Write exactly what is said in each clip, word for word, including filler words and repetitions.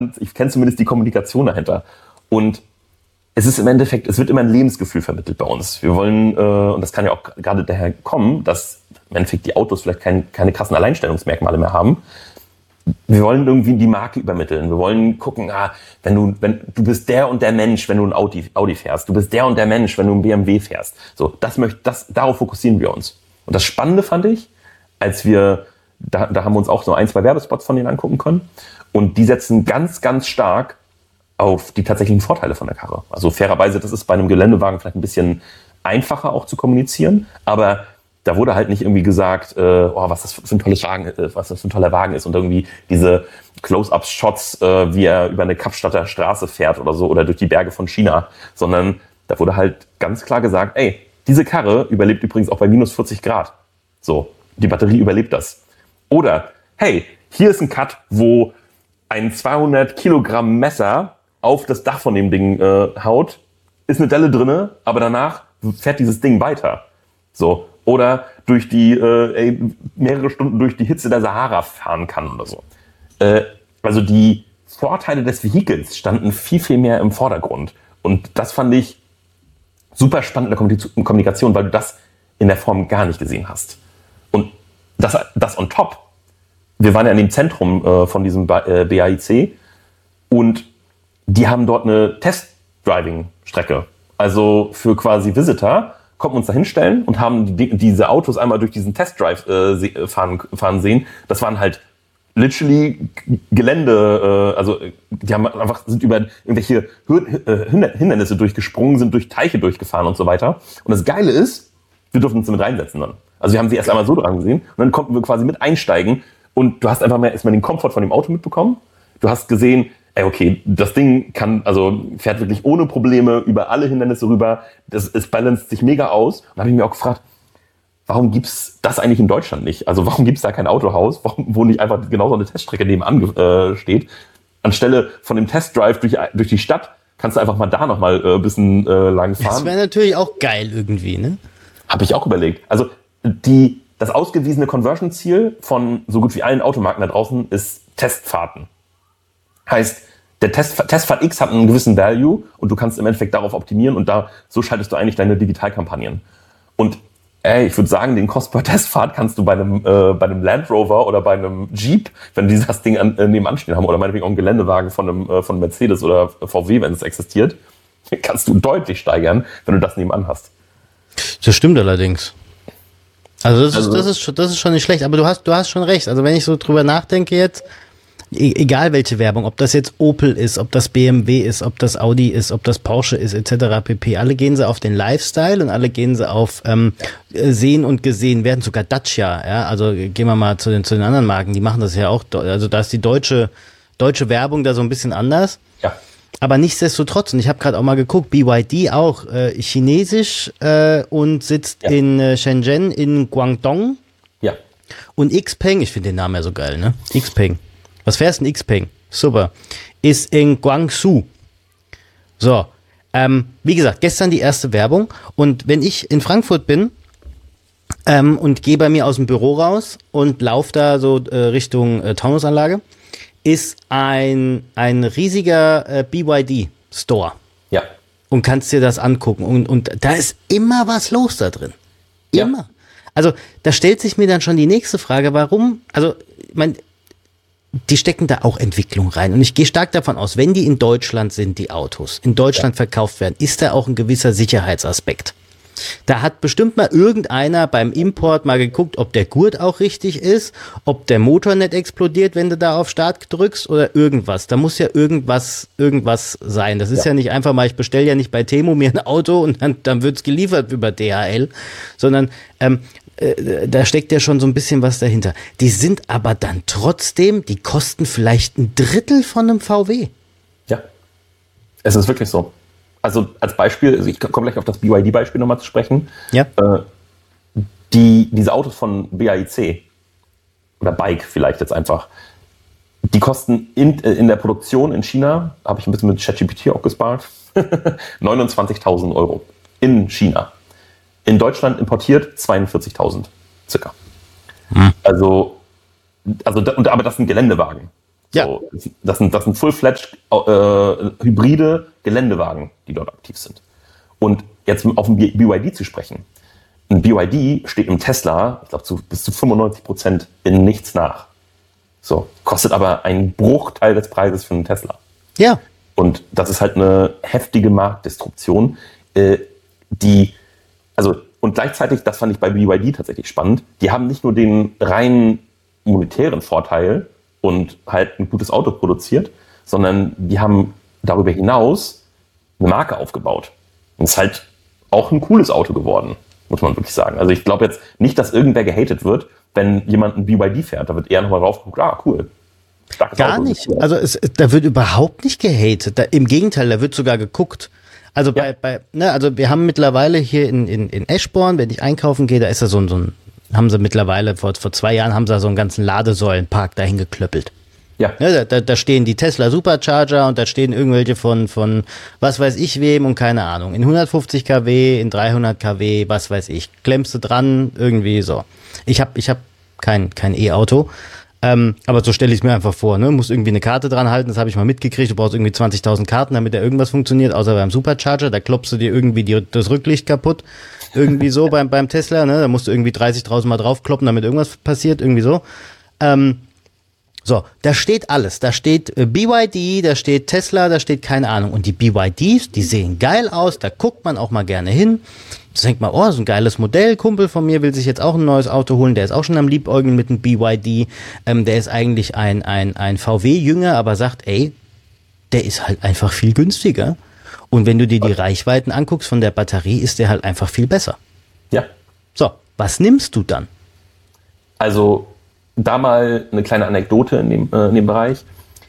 ich kenne zumindest die Kommunikation dahinter. Und es ist im Endeffekt, es wird immer ein Lebensgefühl vermittelt bei uns. Wir wollen, äh, und das kann ja auch gerade daher kommen, dass im Endeffekt die Autos vielleicht kein, keine krassen Alleinstellungsmerkmale mehr haben. Wir wollen irgendwie die Marke übermitteln. Wir wollen gucken, ah, wenn du, wenn du bist der und der Mensch, wenn du ein Audi, Audi fährst. Du bist der und der Mensch, wenn du ein B M W fährst. So, das möchte, das, darauf fokussieren wir uns. Und das Spannende fand ich, als wir, da, da haben wir uns auch so ein, zwei Werbespots von denen angucken können. Und die setzen ganz, ganz stark auf die tatsächlichen Vorteile von der Karre. Also fairerweise, das ist bei einem Geländewagen vielleicht ein bisschen einfacher auch zu kommunizieren, aber da wurde halt nicht irgendwie gesagt, äh, oh, was das für ein tolles Wagen, äh, was das für ein toller Wagen ist und irgendwie diese Close-Up-Shots, äh, wie er über eine Kapstadter Straße fährt oder so oder durch die Berge von China, sondern da wurde halt ganz klar gesagt, ey, diese Karre überlebt übrigens auch bei minus vierzig Grad. So, die Batterie überlebt das. Oder, hey, hier ist ein Cut, wo ein zweihundert Kilogramm Messer auf das Dach von dem Ding äh, haut, ist eine Delle drinne, aber danach fährt dieses Ding weiter. So. Oder durch die äh, ey, mehrere Stunden durch die Hitze der Sahara fahren kann oder so. Äh, also die Vorteile des Vehikels standen viel, viel mehr im Vordergrund. Und das fand ich super spannend in der Kommunikation, weil du das in der Form gar nicht gesehen hast. Und das, das on top. Wir waren ja in dem Zentrum äh, von diesem B A I C und die haben dort eine Test-Driving-Strecke. Also für quasi Visitor konnten wir uns da hinstellen und haben die, diese Autos einmal durch diesen Test-Drive äh, fahren, fahren sehen. Das waren halt literally Gelände, äh, also die haben einfach, sind über irgendwelche Hindernisse durchgesprungen, sind durch Teiche durchgefahren und so weiter. Und das Geile ist, wir durften uns damit reinsetzen dann. Also wir haben sie erst einmal so dran gesehen und dann konnten wir quasi mit einsteigen und du hast einfach mehr erstmal den Komfort von dem Auto mitbekommen. Du hast gesehen, ey, okay, das Ding kann, also fährt wirklich ohne Probleme über alle Hindernisse rüber. Das, es balanciert sich mega aus. Und da habe ich mir auch gefragt, warum gibt's das eigentlich in Deutschland nicht? Also warum gibt's da kein Autohaus, warum, wo nicht einfach genau so eine Teststrecke nebenan äh, steht? Anstelle von dem Testdrive durch, durch die Stadt kannst du einfach mal da nochmal äh, ein bisschen äh, lang fahren. Das wäre natürlich auch geil irgendwie, ne? Habe ich auch überlegt. Also die, das ausgewiesene Conversion-Ziel von so gut wie allen Automarken da draußen ist Testfahrten. Heißt, der Test, Testfahrt X hat einen gewissen Value und du kannst im Endeffekt darauf optimieren und da so schaltest du eigentlich deine Digitalkampagnen. Und ey, ich würde sagen, den Kost per Testfahrt kannst du bei einem, äh, bei einem Land Rover oder bei einem Jeep, wenn die das Ding an, äh, nebenan stehen haben, oder meinetwegen auch einen Geländewagen von einem, äh, von Mercedes oder V W, wenn es existiert, kannst du deutlich steigern, wenn du das nebenan hast. Das stimmt allerdings. Also das, also, ist, das, ist, das ist schon nicht schlecht, aber du hast, du hast schon recht. Also wenn ich so drüber nachdenke jetzt, egal welche Werbung, ob das jetzt Opel ist, ob das B M W ist, ob das Audi ist, ob das Porsche ist, et cetera pp. Alle gehen sie auf den Lifestyle und alle gehen sie auf ähm, sehen und gesehen werden, sogar Dacia, ja, also gehen wir mal zu den, zu den anderen Marken, die machen das ja auch, also da ist die deutsche, deutsche Werbung da so ein bisschen anders. Ja. Aber nichtsdestotrotz, und ich habe gerade auch mal geguckt, B Y D auch äh, chinesisch äh, und sitzt ja. in äh, Shenzhen in Guangdong. Ja. Und Xpeng, ich finde den Namen ja so geil, ne? Xpeng. Was fährst du, Xpeng? Super. Ist in Guangzhou. So, ähm, wie gesagt, gestern die erste Werbung. Und wenn ich in Frankfurt bin ähm, und gehe bei mir aus dem Büro raus und laufe da so äh, Richtung äh, Taunusanlage, ist ein, ein riesiger äh, B Y D-Store. Ja. Und kannst dir das angucken. Und, und da ist immer was los da drin. Immer. Ja. Also, da stellt sich mir dann schon die nächste Frage, warum, also, ich meine, die stecken da auch Entwicklung rein. Und ich gehe stark davon aus, wenn die in Deutschland sind, die Autos, in Deutschland ja. verkauft werden, ist da auch ein gewisser Sicherheitsaspekt. Da hat bestimmt mal irgendeiner beim Import mal geguckt, ob der Gurt auch richtig ist, ob der Motor nicht explodiert, wenn du da auf Start drückst oder irgendwas. Da muss ja irgendwas irgendwas sein. Das ist ja, ja nicht einfach mal, ich bestelle ja nicht bei Temu mir ein Auto und dann, dann wird's geliefert über D H L, sondern ähm, da steckt ja schon so ein bisschen was dahinter. Die sind aber dann trotzdem, die kosten vielleicht ein Drittel von einem V W. Ja, es ist wirklich so. Also als Beispiel, also ich komme gleich auf das B Y D-Beispiel nochmal zu sprechen. Ja. Äh, die, diese Autos von B A I C oder Bike vielleicht jetzt einfach, die kosten in, in der Produktion in China, habe ich ein bisschen mit ChatGPT auch gespart, neunundzwanzigtausend Euro in China. In Deutschland importiert zweiundvierzigtausend circa. Hm. Also, also, und, aber das sind Geländewagen. Ja. So, das sind, das sind full-fledged äh, hybride Geländewagen, die dort aktiv sind. Und jetzt auf ein B Y D zu sprechen. Ein B Y D steht im Tesla, ich glaube, zu, bis zu fünfundneunzig Prozent in nichts nach. So, kostet aber einen Bruchteil des Preises für einen Tesla. Ja. Und das ist halt eine heftige Marktdestruktion, äh, die, also, und gleichzeitig, das fand ich bei B Y D tatsächlich spannend, die haben nicht nur den rein monetären Vorteil und halt ein gutes Auto produziert, sondern die haben darüber hinaus eine Marke aufgebaut. Und es ist halt auch ein cooles Auto geworden, muss man wirklich sagen. Also ich glaube jetzt nicht, dass irgendwer gehatet wird, wenn jemand ein B Y D fährt. Da wird eher nochmal drauf geguckt, ah, cool. Starkes Gar Auto. nicht. Also es, da wird überhaupt nicht gehatet. Da, im Gegenteil, da wird sogar geguckt. Also bei, Ja. bei, ne, also wir haben mittlerweile hier in, in, in Eschborn, wenn ich einkaufen gehe, da ist da so ein, so ein, haben sie mittlerweile, vor, vor zwei Jahren haben sie da so einen ganzen Ladesäulenpark dahin geklöppelt. Ja. Ja, da, da, da stehen die Tesla Supercharger und da stehen irgendwelche von, von was weiß ich wem und keine Ahnung. In hundertfünfzig Kilowatt, in dreihundert Kilowatt, was weiß ich. Klemmst du dran, irgendwie so. Ich habe ich hab kein, kein E-Auto, ähm, aber so stelle ich es mir einfach vor. Ne? Muss irgendwie eine Karte dran halten, das habe ich mal mitgekriegt. Du brauchst irgendwie zwanzigtausend Karten, damit da irgendwas funktioniert, außer beim Supercharger. Da klopfst du dir irgendwie die, das Rücklicht kaputt. Irgendwie so beim, beim Tesla. Ne? Da musst du irgendwie dreißigtausend Mal draufkloppen, damit irgendwas passiert. Irgendwie so. Ähm, So, da steht alles. Da steht äh, B Y D, da steht Tesla, da steht keine Ahnung. Und die B Y Ds, die sehen geil aus, da guckt man auch mal gerne hin. Da denkt man, oh, so ein geiles Modell. Kumpel von mir will sich jetzt auch ein neues Auto holen. Der ist auch schon am Liebäugeln mit einem B Y D. Ähm, der ist eigentlich ein, ein, ein V W-Jünger, aber sagt, ey, der ist halt einfach viel günstiger. Und wenn du dir die Reichweiten anguckst von der Batterie, ist der halt einfach viel besser. Ja. So, was nimmst du dann? Also, da mal eine kleine Anekdote in dem, äh, in dem Bereich.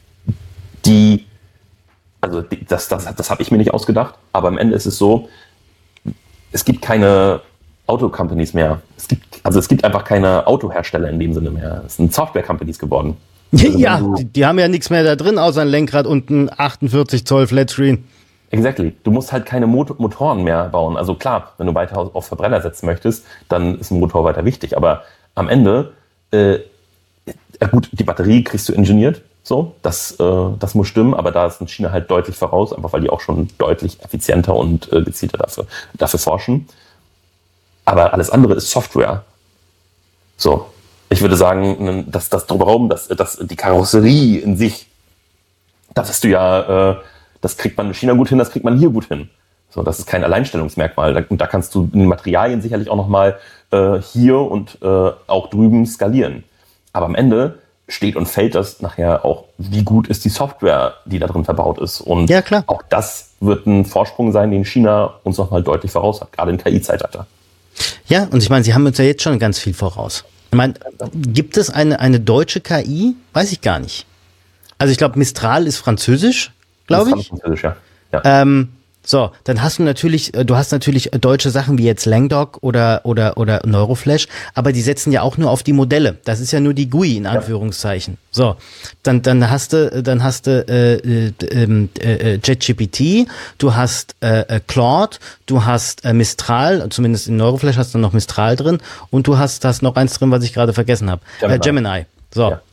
Die, also die, das, das, das habe ich mir nicht ausgedacht, aber am Ende ist es so, es gibt keine Auto-Companies mehr. Es gibt, also es gibt einfach keine Autohersteller in dem Sinne mehr. Es sind Software-Companies geworden. Also Ja, wenn du- die, die haben ja nichts mehr da drin, außer ein Lenkrad und ein achtundvierzig Zoll Flatscreen. Exactly. Du musst halt keine Mot- Motoren mehr bauen. Also klar, wenn du weiter auf Verbrenner setzen möchtest, dann ist ein Motor weiter wichtig. Aber am Ende, äh, ja gut, die Batterie kriegst du ingeniert, so, das, äh, das muss stimmen, aber da ist in China halt deutlich voraus, einfach weil die auch schon deutlich effizienter und äh, gezielter dafür, dafür forschen. Aber alles andere ist Software. So, ich würde sagen, dass das drumherum, dass, dass die Karosserie in sich, das hast du ja, äh, das kriegt man in China gut hin, das kriegt man hier gut hin. So, das ist kein Alleinstellungsmerkmal. Da, und da kannst du in den Materialien sicherlich auch nochmal äh, hier und äh, auch drüben skalieren. Aber am Ende steht und fällt das nachher auch, wie gut ist die Software, die da drin verbaut ist. Und Ja, klar. auch das wird ein Vorsprung sein, den China uns nochmal deutlich voraus hat, gerade im K I-Zeitalter. Ja, und ich meine, sie haben uns ja jetzt schon ganz viel voraus. Ich meine, gibt es eine, eine deutsche K I? Weiß ich gar nicht. Also ich glaube, Mistral ist französisch, glaube Das ich. ist französisch, ja. Ja. Ähm, so, dann hast du natürlich, äh, du hast natürlich deutsche Sachen wie jetzt Langdog oder oder oder Neuroflash, aber die setzen ja auch nur auf die Modelle. Das ist ja nur die G U I in Anführungszeichen. So, dann dann hast du dann hast du äh, äh, äh, äh, ChatGPT, du hast äh, äh, Claude, du hast äh, Mistral, zumindest in Neuroflash hast du noch Mistral drin und du hast hast noch eins drin, was ich gerade vergessen habe. Gemini. Äh, Gemini. So. Ja.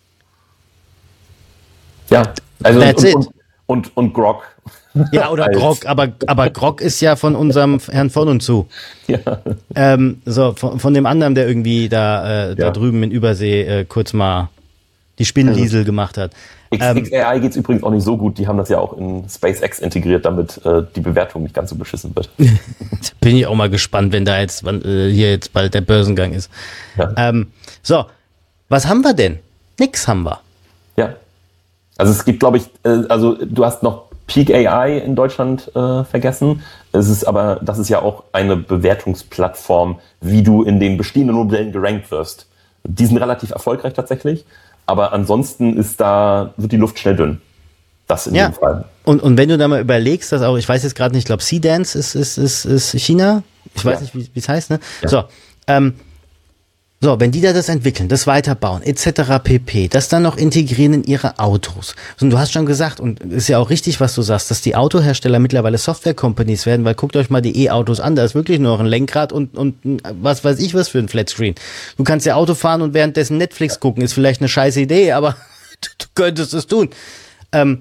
Ja, also That's und, it. und, und, und Grok. Ja, oder Als- Grog, aber, aber Grog ist ja von unserem Herrn von und zu. Ja. Ähm, so, von, von dem anderen, der irgendwie da, äh, da Ja. drüben in Übersee äh, kurz mal die Spinnliesel gemacht hat. X, Ähm, X A I geht es übrigens auch nicht so gut. Die haben das ja auch in SpaceX integriert, damit äh, die Bewertung nicht ganz so beschissen wird. Bin ich auch mal gespannt, wenn da jetzt wann, äh, hier jetzt bald der Börsengang ist. Ja. Ähm, so, was haben wir denn? Nix haben wir. Ja. Also es gibt, glaube ich, äh, also du hast noch Peak A I in Deutschland äh, vergessen. Es ist aber, das ist ja auch eine Bewertungsplattform, wie du in den bestehenden Modellen gerankt wirst. Die sind relativ erfolgreich tatsächlich, aber ansonsten ist da, wird die Luft schnell dünn. Das in Ja. dem Fall. Und, und wenn du da mal überlegst, dass auch, ich weiß jetzt gerade nicht, ich glaube, Seedance ist, ist, ist, ist China. Ich weiß Ja. nicht, wie es heißt, ne? Ja. So, ähm, so, wenn die da das entwickeln, das weiterbauen, et cetera pp., das dann noch integrieren in ihre Autos. Und du hast schon gesagt, und ist ja auch richtig, was du sagst, dass die Autohersteller mittlerweile Software-Companies werden, weil guckt euch mal die E-Autos an, da ist wirklich nur noch ein Lenkrad und, und ein, was weiß ich was für ein Flatscreen. Du kannst ja Auto fahren und währenddessen Netflix gucken, ist vielleicht eine scheiß Idee, aber du könntest es tun. Ähm,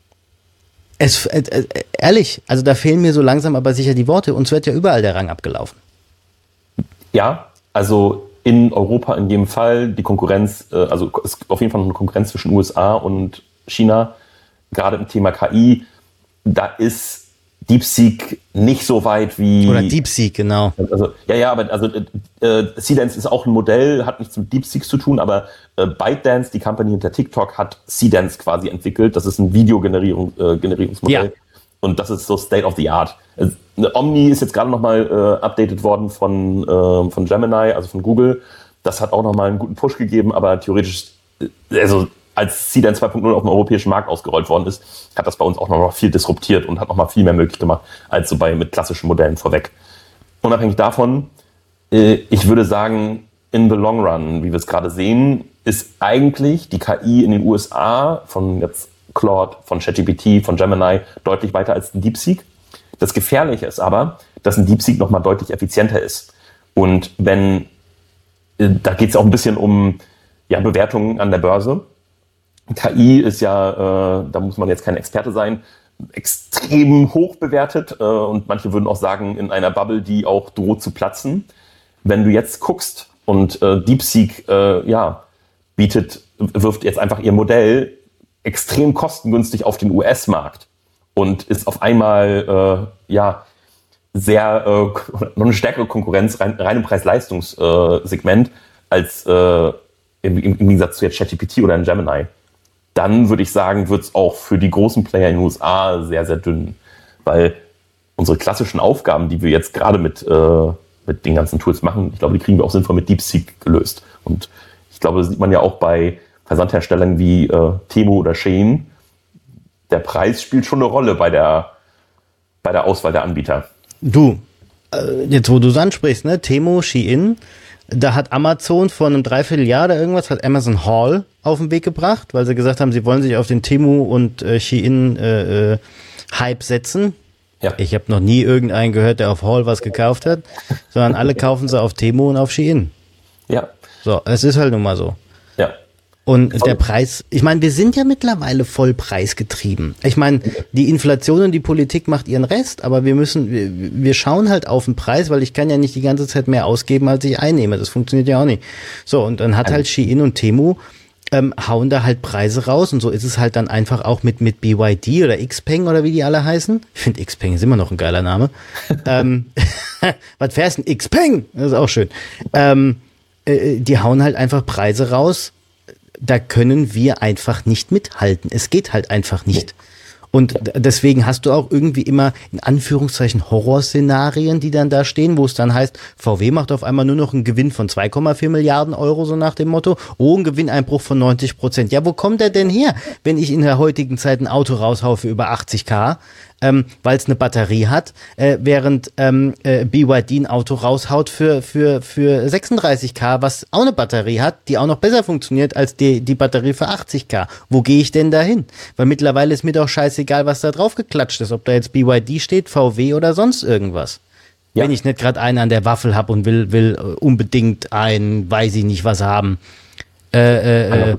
es, äh, äh, ehrlich, also da fehlen mir so langsam aber sicher die Worte. Uns wird ja überall der Rang abgelaufen. Ja, also in Europa in jedem Fall die Konkurrenz, äh, also es gibt auf jeden Fall noch eine Konkurrenz zwischen U S A und China, gerade im Thema K I. Da ist DeepSeek nicht so weit wie... Oder DeepSeek, genau. Also, ja, ja, aber also äh, Seedance ist auch ein Modell, hat nichts mit DeepSeek zu tun, aber äh, ByteDance, die Company hinter TikTok, hat Seedance quasi entwickelt. Das ist ein Videogenerierungsmodell. Äh, ja. Und das ist so State of the Art. Also, Omni ist jetzt gerade nochmal äh, updated worden von, äh, von Gemini, also von Google. Das hat auch nochmal einen guten Push gegeben, aber theoretisch, also als Seedance zwei Punkt null auf dem europäischen Markt ausgerollt worden ist, hat das bei uns auch noch viel disruptiert und hat noch mal viel mehr möglich gemacht, als so bei mit klassischen Modellen vorweg. Unabhängig davon, äh, ich würde sagen, in the long run, wie wir es gerade sehen, ist eigentlich die K I in den U S A von jetzt Claude, von ChatGPT, von Gemini deutlich weiter als ein DeepSeek. Das Gefährliche ist aber, dass ein DeepSeek noch mal deutlich effizienter ist. Und wenn, äh, da geht es auch ein bisschen um ja, Bewertungen an der Börse. K I ist ja, äh, da muss man jetzt kein Experte sein, extrem hoch bewertet äh, und manche würden auch sagen, in einer Bubble, die auch droht zu platzen. Wenn du jetzt guckst und äh, DeepSeek äh, ja, bietet, wirft jetzt einfach ihr Modell extrem kostengünstig auf den U S-Markt und ist auf einmal äh, ja sehr äh, noch eine stärkere Konkurrenz rein, rein im Preis-Leistungs-Segment äh, als äh, im, im Gegensatz zu jetzt ChatGPT oder in Gemini. Dann würde ich sagen, wird es auch für die großen Player in den U S A sehr, sehr dünn. Weil unsere klassischen Aufgaben, die wir jetzt gerade mit, äh, mit den ganzen Tools machen, ich glaube, die kriegen wir auch sinnvoll mit DeepSeek gelöst. Und ich glaube, das sieht man ja auch bei Versandherstellern wie äh, Temu oder Shein. Der Preis spielt schon eine Rolle bei der, bei der Auswahl der Anbieter. Du, äh, jetzt wo du es ansprichst, ne? Temu, Shein, da hat Amazon vor einem Dreivierteljahr oder irgendwas, hat Amazon Haul auf den Weg gebracht, weil sie gesagt haben, sie wollen sich auf den Temu und äh, Shein äh, äh, Hype setzen. Ja. Ich habe noch nie irgendeinen gehört, der auf Haul was gekauft hat, sondern alle kaufen sie auf Temu und auf Shein. Ja. So, es ist halt nun mal so. Ja. Und der Preis, ich meine, wir sind ja mittlerweile voll preisgetrieben. Ich meine, die Inflation und die Politik macht ihren Rest, aber wir müssen, wir, wir schauen halt auf den Preis, weil ich kann ja nicht die ganze Zeit mehr ausgeben, als ich einnehme. Das funktioniert ja auch nicht. So, und dann hat halt Shein und Temu ähm, hauen da halt Preise raus und so ist es halt dann einfach auch mit mit B Y D oder Xpeng oder wie die alle heißen. Ich finde Xpeng ist immer noch ein geiler Name. ähm, was fährst du? Xpeng? Das ist auch schön. Ähm, äh, die hauen halt einfach Preise raus. Da können wir einfach nicht mithalten. Es geht halt einfach nicht. Und deswegen hast du auch irgendwie immer in Anführungszeichen Horrorszenarien, die dann da stehen, wo es dann heißt, V W macht auf einmal nur noch einen Gewinn von zwei Komma vier Milliarden Euro, so nach dem Motto, oh, ein Gewinneinbruch von neunzig Prozent. Ja, wo kommt der denn her, wenn ich in der heutigen Zeit ein Auto raushau für über achtzig K, ähm, weil es eine Batterie hat, äh, während ähm, äh, B Y D ein Auto raushaut für für für sechsunddreißig K, was auch eine Batterie hat, die auch noch besser funktioniert als die die Batterie für achtzig K. Wo gehe ich denn da hin? Weil mittlerweile ist mir doch scheißegal, was da drauf geklatscht ist, ob da jetzt B Y D steht, V W oder sonst irgendwas. Ja. Wenn ich nicht gerade einen an der Waffel habe und will will unbedingt ein, weiß ich nicht was haben, äh, äh, äh,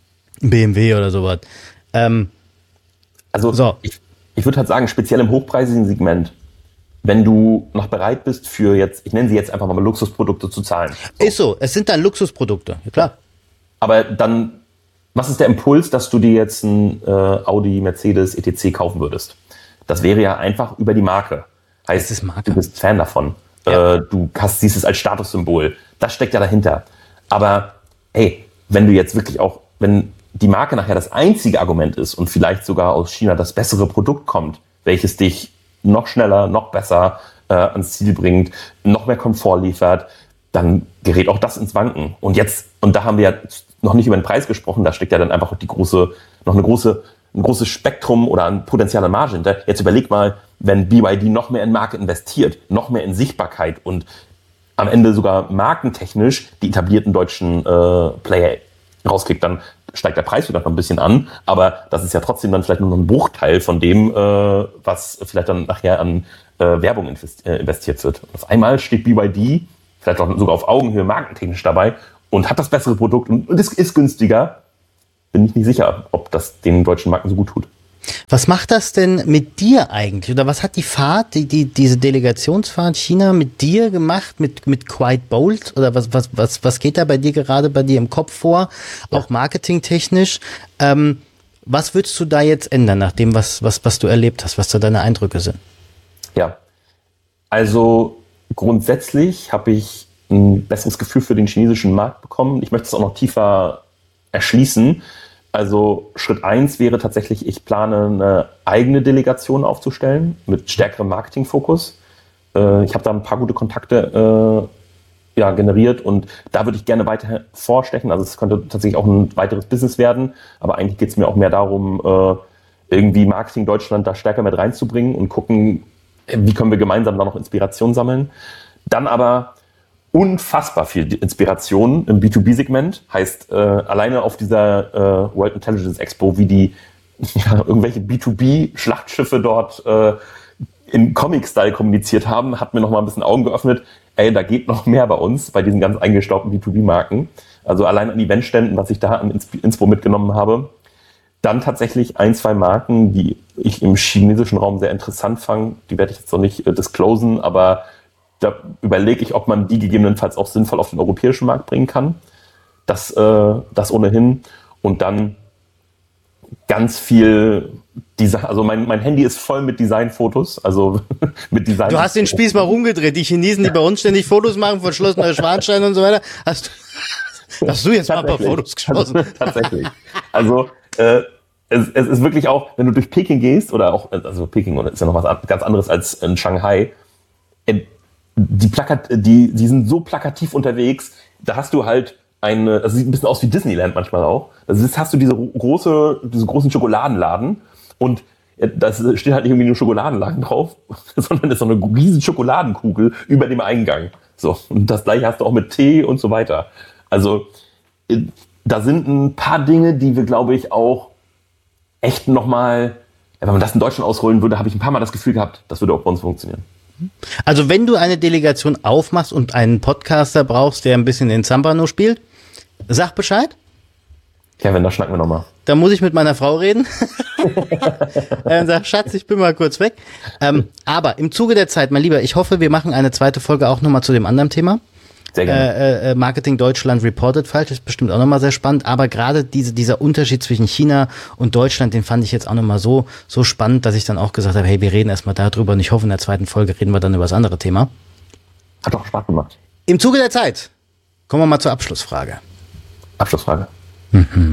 B M W oder sowas. Ähm, also so. ich Ich würde halt sagen, speziell im hochpreisigen Segment, wenn du noch bereit bist für jetzt, ich nenne sie jetzt einfach mal Luxusprodukte zu zahlen. So. Ist so, es sind dann Luxusprodukte, ja klar. Aber dann, was ist der Impuls, dass du dir jetzt ein äh, Audi, Mercedes, et cetera kaufen würdest? Das wäre ja einfach über die Marke. Heißt, das ist Marke. Du bist Fan davon. Ja. Äh, du hast, siehst es als Statussymbol. Das steckt ja dahinter. Aber hey, wenn du jetzt wirklich auch, wenn die Marke nachher das einzige Argument ist und vielleicht sogar aus China das bessere Produkt kommt, welches dich noch schneller, noch besser äh, ans Ziel bringt, noch mehr Komfort liefert, dann gerät auch das ins Wanken. Und jetzt, und da haben wir ja noch nicht über den Preis gesprochen, da steckt ja dann einfach die große, noch eine große, ein großes Spektrum oder ein potenzieller Marge hinter. Jetzt überleg mal, wenn B Y D noch mehr in Marke investiert, noch mehr in Sichtbarkeit und am Ende sogar markentechnisch die etablierten deutschen äh, Player rauskriegt, dann steigt der Preis wieder noch ein bisschen an, aber das ist ja trotzdem dann vielleicht nur noch ein Bruchteil von dem, äh, was vielleicht dann nachher an äh, Werbung invest- äh, investiert wird. Und auf einmal steht B Y D vielleicht auch sogar auf Augenhöhe markentechnisch dabei und hat das bessere Produkt und, und ist, ist günstiger. bin ich nicht sicher, ob das den deutschen Marken so gut tut. Was macht das denn mit dir eigentlich? Oder was hat die Fahrt, die, die, diese Delegationsfahrt China mit dir gemacht, mit, mit Quite Bold? Oder was, was, was, was geht da bei dir gerade bei dir im Kopf vor? Ja. Auch marketingtechnisch. Ähm, was würdest du da jetzt ändern, nach dem, was, was, was du erlebt hast, was da deine Eindrücke sind? Ja, also grundsätzlich habe ich ein besseres Gefühl für den chinesischen Markt bekommen. Ich möchte es auch noch tiefer erschließen. Also Schritt eins wäre tatsächlich, ich plane eine eigene Delegation aufzustellen mit stärkerem Marketingfokus. Äh, ich habe da ein paar gute Kontakte äh, ja, generiert und da würde ich gerne weiter vorstechen. Also es könnte tatsächlich auch ein weiteres Business werden, aber eigentlich geht es mir auch mehr darum, äh, irgendwie Marketing Deutschland da stärker mit reinzubringen und gucken, wie können wir gemeinsam da noch Inspiration sammeln. Dann aber unfassbar viel Inspiration im B zwei B-Segment. Heißt, äh, alleine auf dieser äh, World Intelligence Expo, wie die ja, irgendwelche B zwei B-Schlachtschiffe dort äh, in Comic-Style kommuniziert haben, hat mir noch mal ein bisschen Augen geöffnet. Ey, da geht noch mehr bei uns, bei diesen ganz eingestaubten B zwei B-Marken. Also allein an Eventständen, was ich da an Inspo mitgenommen habe. Dann tatsächlich ein, zwei Marken, die ich im chinesischen Raum sehr interessant fand. Die werde ich jetzt noch nicht äh, disclosen, aber da überlege ich, ob man die gegebenenfalls auch sinnvoll auf den europäischen Markt bringen kann. Das, äh, das ohnehin. Und dann ganz viel Design. Also mein, mein Handy ist voll mit Designfotos. Also mit Design. Du hast den Spieß mal rumgedreht. Die Chinesen, die bei uns ständig Fotos machen von Schloss Neuschwanstein und so weiter. Hast du, hast du jetzt mal ein paar Fotos geschossen? Also, tatsächlich. Also äh, es, es ist wirklich auch, wenn du durch Peking gehst, oder auch, also Peking ist ja noch was ganz anderes als in Shanghai, die, Plakat, die, die sind so plakativ unterwegs, da hast du halt eine, das sieht ein bisschen aus wie Disneyland manchmal auch, das ist, hast du diese große, diese großen Schokoladenladen und da steht halt nicht irgendwie nur Schokoladenladen drauf, sondern ist so eine riesen Schokoladenkugel über dem Eingang. So, und das gleiche hast du auch mit Tee und so weiter. Also da sind ein paar Dinge, die wir, glaube ich, auch echt nochmal, ja, wenn man das in Deutschland ausrollen würde, habe ich ein paar Mal das Gefühl gehabt, das würde auch bei uns funktionieren. Also wenn du eine Delegation aufmachst und einen Podcaster brauchst, der ein bisschen den Zampano spielt, sag Bescheid. Kevin, da schnacken wir nochmal. Da muss ich mit meiner Frau reden. Und sag, Schatz, ich bin mal kurz weg. Ähm, aber im Zuge der Zeit, mein Lieber, ich hoffe, wir machen eine zweite Folge auch nochmal zu dem anderen Thema. Sehr gerne. Äh, äh, Marketing Deutschland reported falsch, ist bestimmt auch nochmal sehr spannend, aber gerade diese, dieser Unterschied zwischen China und Deutschland, den fand ich jetzt auch nochmal so, so spannend, dass ich dann auch gesagt habe, hey, wir reden erstmal darüber und ich hoffe, in der zweiten Folge reden wir dann über das andere Thema. Hat auch Spaß gemacht. Im Zuge der Zeit kommen wir mal zur Abschlussfrage. Abschlussfrage. Mhm.